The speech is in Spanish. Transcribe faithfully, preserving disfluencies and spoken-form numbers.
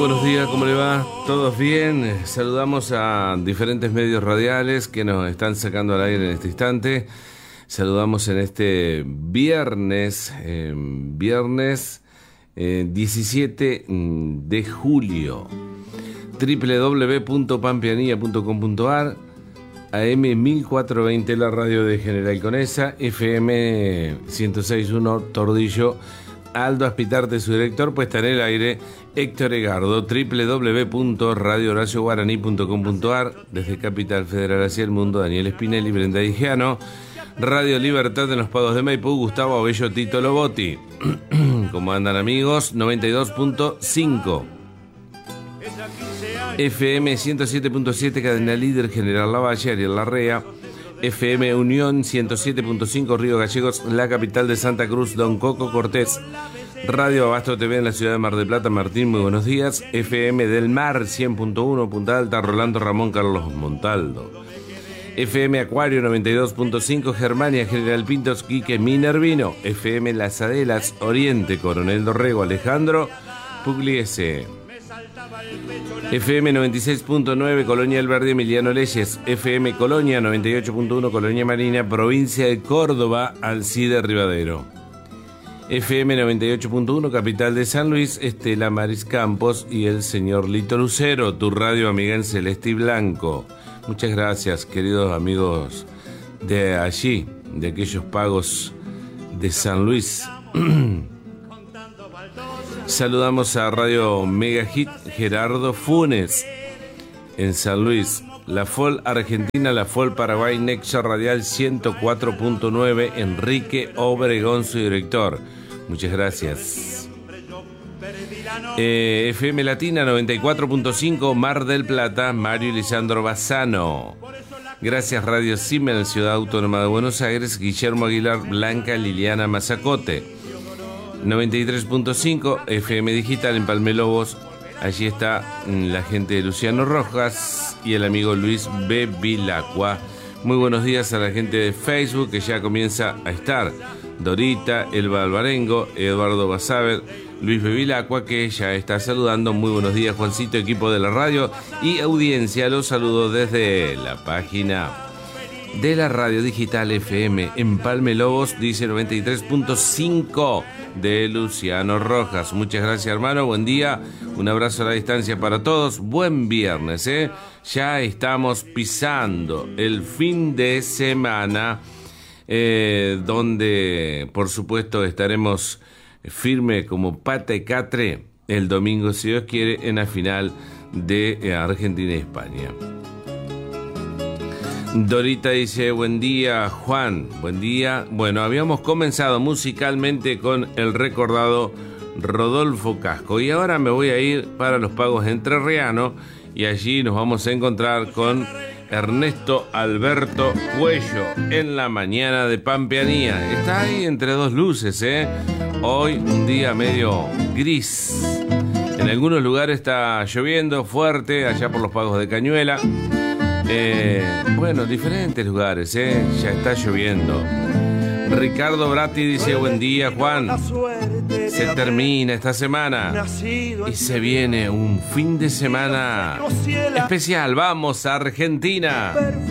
Buenos días, ¿cómo le va? ¿Todos bien? Saludamos a diferentes medios radiales que nos están sacando al aire en este instante. Saludamos en este viernes, eh, viernes eh, diecisiete de julio. doble u doble u doble u punto pampeanía punto com punto a r, A M mil cuatrocientos veinte, la radio de General Conesa, F M ciento seis punto uno Tordillo. Aldo Aspitarte, su director, puesta en el aire Héctor Egardo, doble u doble u doble u punto radio horacio guaraní punto com punto a r, desde Capital Federal hacia el mundo, Daniel Spinelli, Brenda Digiano, Radio Libertad en los Pagos de Maipú, Gustavo Abello, Tito Lobotti. ¿Cómo andan, amigos? noventa y dos punto cinco. F M ciento siete punto siete, cadena líder, General Lavalle, Ariel Larrea. F M Unión ciento siete punto cinco, Río Gallegos, la capital de Santa Cruz, Don Coco Cortés. Radio Abasto T V en la ciudad de Mar del Plata, Martín, muy buenos días. F M del Mar cien punto uno, Punta Alta, Rolando Ramón Carlos Montaldo. F M Acuario noventa y dos punto cinco, Germania, General Pintos, Quique Minervino. F M Las Adelas, Oriente, Coronel Dorrego, Alejandro Pugliese. F M noventa y seis punto nueve, Colonia El Verde, Emiliano Leyes. F M Colonia noventa y ocho punto uno, Colonia Marina, provincia de Córdoba, Alcide Rivadero. F M noventa y ocho punto uno, capital de San Luis, Estela Maris Campos y el señor Lito Lucero, tu radio amiga en celeste y blanco. Muchas gracias, queridos amigos de allí, de aquellos pagos de San Luis. Saludamos a Radio Mega Hit Gerardo Funes en San Luis, La Fol Argentina, La Fol Paraguay, Nexa Radial ciento cuatro punto nueve, Enrique Obregón, su director. Muchas gracias. Eh, F M Latina noventa y cuatro punto cinco, Mar del Plata, Mario y Lisandro Bassano. Gracias, Radio Siemens, Ciudad Autónoma de Buenos Aires, Guillermo Aguilar, Blanca Liliana Mazacote. noventa y tres punto cinco, F M Digital en Palmelobos. Allí está la gente de Luciano Rojas y el amigo Luis B. Vilacua. Muy buenos días a la gente de Facebook, que ya comienza a estar. Dorita, Elba Alvarengo, Eduardo Basaber, Luis B. Vilacua, que ya está saludando. Muy buenos días, Juancito, equipo de la radio y audiencia. Los saludo desde la página de la radio digital F M en Palmelobos, dice noventa y tres punto cinco de Luciano Rojas. Muchas gracias, hermano, buen día, un abrazo a la distancia para todos, buen viernes, ¿eh? Ya estamos pisando el fin de semana, eh, donde por supuesto estaremos firme como pata y catre el domingo, si Dios quiere, en la final de Argentina y España. Dorita dice, buen día, Juan, buen día. Bueno, habíamos comenzado musicalmente con el recordado Rodolfo Casco y ahora me voy a ir para los pagos entrerrianos y allí nos vamos a encontrar con Ernesto Alberto Cuello en la mañana de Pampeanía. Está ahí entre dos luces, ¿eh? Hoy un día medio gris. En algunos lugares está lloviendo fuerte, allá por los pagos de Cañuela. Eh, bueno, diferentes lugares, ¿eh? Ya está lloviendo. Ricardo Bratti dice, buen día, Juan. Se termina esta semana y se viene un fin de semana especial. Vamos a Argentina.